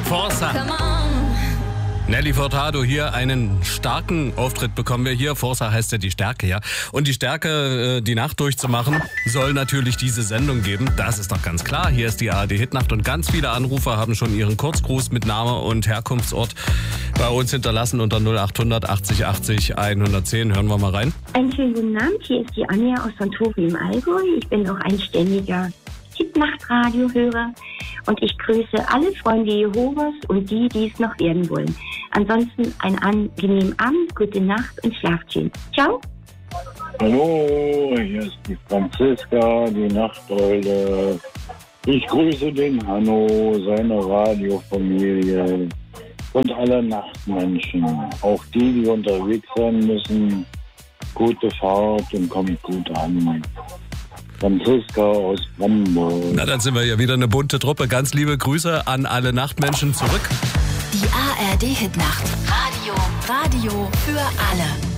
Forza. Nelly Furtado hier, einen starken Auftritt bekommen wir hier. Forza heißt ja die Stärke, ja. Und die Stärke, die Nacht durchzumachen, soll natürlich diese Sendung geben. Das ist doch ganz klar. Hier ist die ARD Hitnacht und ganz viele Anrufer haben schon ihren Kurzgruß mit Name und Herkunftsort bei uns hinterlassen unter 0800 80 80 110. Hören wir mal rein. Einen schönen guten Abend. Hier ist die Anja aus Santori im Allgäu. Ich bin auch ein ständiger Hitnacht-Radio-Hörer. Und ich grüße alle Freunde Jehovas und die, die es noch werden wollen. Ansonsten einen angenehmen Abend, gute Nacht und schlaft schön. Ciao. Hallo, hier ist die Franziska, die Nachteule. Ich grüße den Hanno, seine Radiofamilie und alle Nachtmenschen. Auch die unterwegs sein müssen. Gute Fahrt und kommt gut an. Franziska aus Brandenburg. Na, dann sind wir ja wieder eine bunte Truppe. Ganz liebe Grüße an alle Nachtmenschen zurück. Die ARD Hitnacht. Radio für alle.